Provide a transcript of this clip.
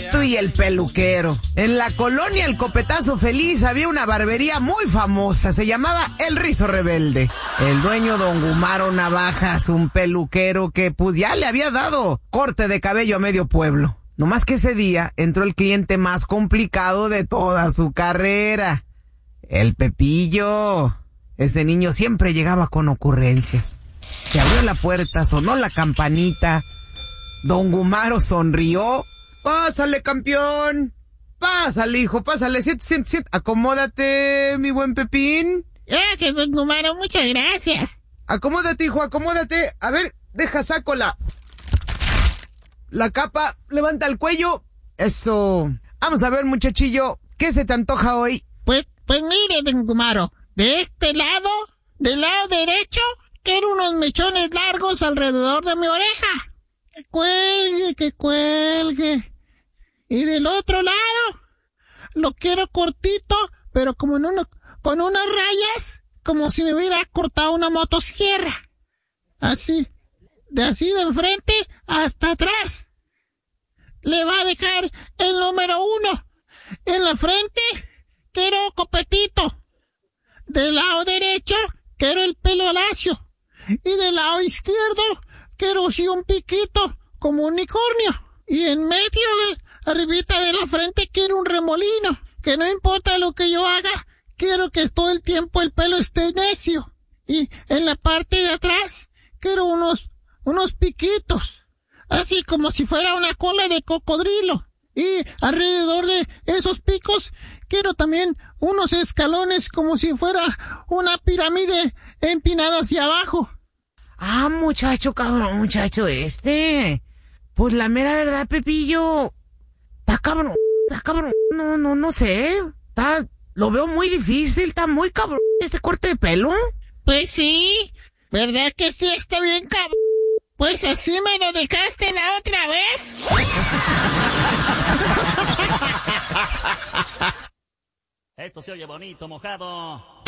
Pepito y el peluquero. En la colonia El Copetazo Feliz había una barbería muy famosa, se llamaba El Rizo Rebelde. El dueño don Gumaro Navajas, un peluquero que pues ya le había dado corte de cabello a medio pueblo. Nomás que ese día entró el cliente más complicado de toda su carrera, el Pepillo. Ese niño siempre llegaba con ocurrencias. Se abrió la puerta, sonó la campanita. Don Gumaro sonrió. Pásale, campeón. Pásale, hijo, pásale. Siéntate. Acomódate, mi buen Pepín. Gracias, don Gumaro, muchas gracias. Acomódate, hijo, acomódate. A ver, saco la capa. Levanta el cuello. Eso. Vamos a ver, muchachillo, ¿qué se te antoja hoy? Pues mire, don Gumaro. De este lado, del lado derecho, quiero unos mechones largos alrededor de mi oreja. Que cuelgue. Y del otro lado, lo quiero cortito, pero como con unas rayas, como si me hubiera cortado una motosierra. Así de enfrente hasta atrás. Le va a dejar el número 1. En la frente, quiero copetito. Del lado derecho, quiero el pelo lacio. Y del lado izquierdo, quiero sí un piquito, como un unicornio. Y en medio, arribita de la frente, quiero un remolino. Que no importa lo que yo haga, quiero que todo el tiempo el pelo esté necio. Y en la parte de atrás, quiero unos piquitos. Así como si fuera una cola de cocodrilo. Y alrededor de esos picos, quiero también unos escalones como si fuera una pirámide empinada hacia abajo. Ah, muchacho, cabrón, muchacho Pues la mera verdad, Pepillo, está cabrón. No sé. Lo veo muy difícil, está muy cabrón ese corte de pelo. Pues sí, ¿verdad que sí está bien cabrón? Pues así me lo dejaste la otra vez. Esto se oye bonito, mojado.